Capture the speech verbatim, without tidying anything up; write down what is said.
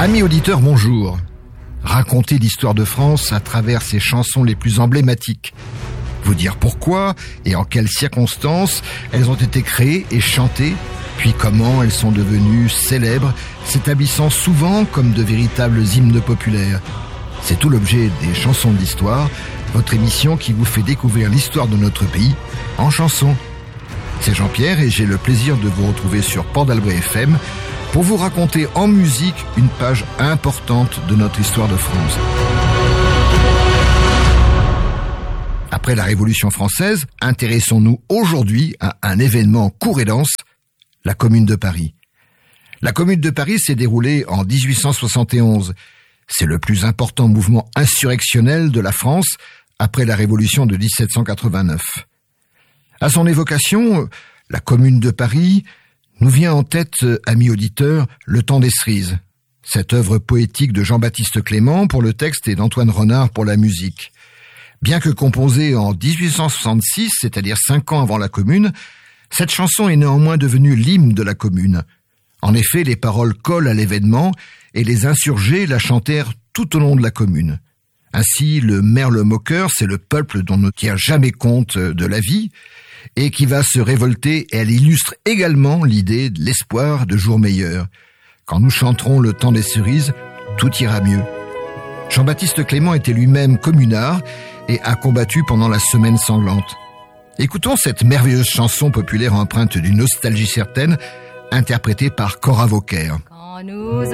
Amis auditeurs, bonjour. Raconter l'histoire de France à travers ses chansons les plus emblématiques. Vous dire pourquoi et en quelles circonstances elles ont été créées et chantées, puis comment elles sont devenues célèbres, s'établissant souvent comme de véritables hymnes populaires. C'est tout l'objet des Chansons de l'Histoire, votre émission qui vous fait découvrir l'histoire de notre pays en chansons. C'est Jean-Pierre et j'ai le plaisir de vous retrouver sur Port d'Albret F M pour vous raconter en musique une page importante de notre histoire de France. Après la Révolution française, intéressons-nous aujourd'hui à un événement court et dense, la Commune de Paris. La Commune de Paris s'est déroulée en dix-huit cent soixante et onze. C'est le plus important mouvement insurrectionnel de la France après la Révolution de dix-sept cent quatre-vingt-neuf. À son évocation, la Commune de Paris nous vient en tête, amis auditeurs, Le Temps des Cerises, cette œuvre poétique de Jean-Baptiste Clément pour le texte et d'Antoine Renard pour la musique. Bien que composée en dix-huit cent soixante-six, c'est-à-dire cinq ans avant la Commune, cette chanson est néanmoins devenue l'hymne de la Commune. En effet, les paroles collent à l'événement et les insurgés la chantèrent tout au long de la Commune. Ainsi, le merle moqueur, c'est le peuple dont ne tient jamais compte de la vie et qui va se révolter, et elle illustre également l'idée de l'espoir de jours meilleurs. Quand nous chanterons Le Temps des Cerises, tout ira mieux. Jean-Baptiste Clément était lui-même communard et a combattu pendant la Semaine sanglante. Écoutons cette merveilleuse chanson populaire empreinte d'une nostalgie certaine, interprétée par Cora Vauquer. Quand nous